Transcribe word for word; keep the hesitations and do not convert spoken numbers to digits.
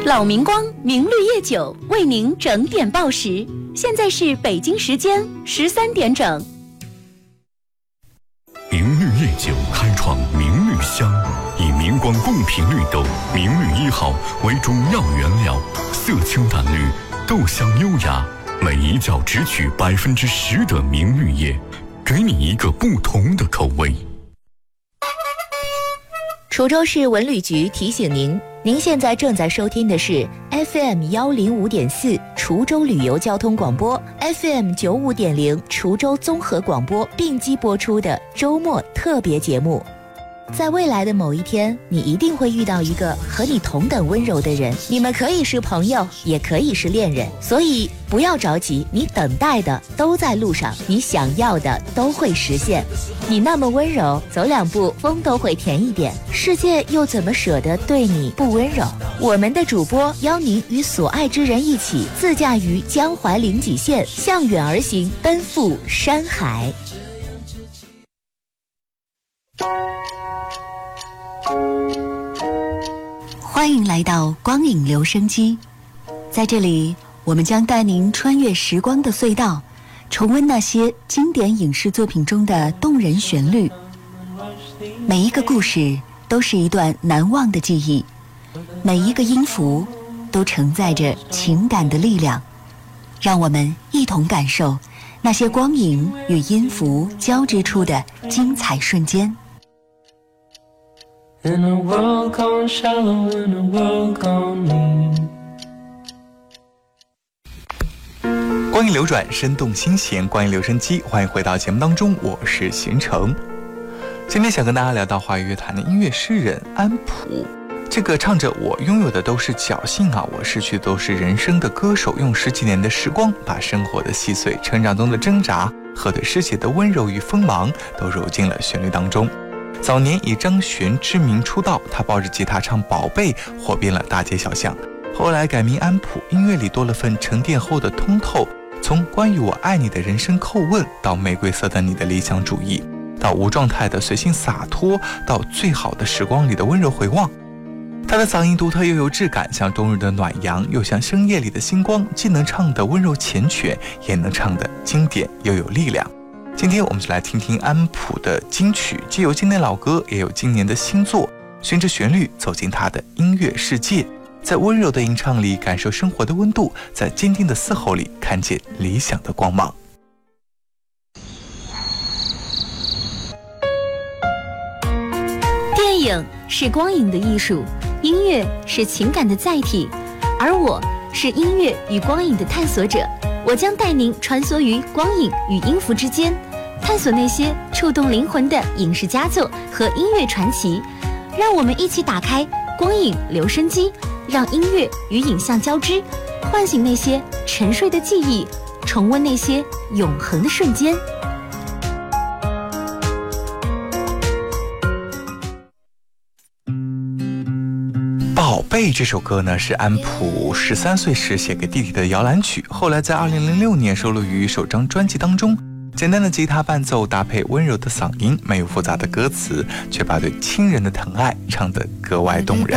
老明光明绿叶酒为您整点报时，现在是北京时间十三点整。 明绿叶酒开创明绿香，以明光贡品绿豆明绿一号为主要原料，色清淡绿，豆香优雅，每一角只取百分之十的明绿叶，给你一个不同的口味。 滁州市文旅局提醒您，您现在正在收听的是 F M 一零五点四 滁州旅游交通广播 ，F M 九五点零 滁州综合广播并机播出的周末特别节目。在未来的某一天，你一定会遇到一个和你同等温柔的人，你们可以是朋友，也可以是恋人，所以不要着急，你等待的都在路上，你想要的都会实现。你那么温柔，走两步风都会甜一点，世界又怎么舍得对你不温柔？我们的主播邀您与所爱之人一起自驾于江淮临济县，向远而行，奔赴山海。 欢迎来到光影留声机，在这里我们将带您穿越时光的隧道，重温那些经典影视作品中的动人旋律。每一个故事都是一段难忘的记忆，每一个音符都承载着情感的力量。让我们一同感受那些光影与音符交织出的精彩瞬间。 In a world gone shallow, in a world gone mean。 光影流转，生动新鲜，光影留声机，欢迎回到节目当中，我是贤成。今天想跟大家聊到华语乐坛的音乐诗人安普，这个唱着我拥有的都是侥幸啊，我失去的都是人生的歌手，用十几年的时光，把生活的细碎、成长中的挣扎和对世界的温柔与锋芒都揉进了旋律当中。早年以张悬之名出道，他抱着吉他唱《宝贝》，火遍了大街小巷。后来改名安普，音乐里多了份沉淀后的通透，从关于我爱你的人生叩问，到玫瑰色的你的理想主义，到无状态的随性洒脱，到最好的时光里的温柔回望。他的嗓音独特又有质感，像冬日的暖阳，又像深夜里的星光，既能唱得温柔缱绻，也能唱得经典又有力量。今天我们就来听听安普的金曲，既有经典老歌，也有今年的新作，循着旋律走进他的音乐世界，在温柔的吟唱里感受生活的温度，在坚定的嘶吼里看见理想的光芒。 电影是光影的艺术，音乐是情感的载体，而我是音乐与光影的探索者。我将带您穿梭于光影与音符之间，探索那些触动灵魂的影视佳作和音乐传奇。让我们一起打开光影留声机，让音乐与影像交织，唤醒那些沉睡的记忆，重温那些永恒的瞬间。 宝贝这首歌呢，是安普十三岁时写给弟弟的摇篮曲，后来在二零零六年收录于首张专辑当中。简单的吉他伴奏搭配温柔的嗓音，没有复杂的歌词，却把对亲人的疼爱唱得格外动人。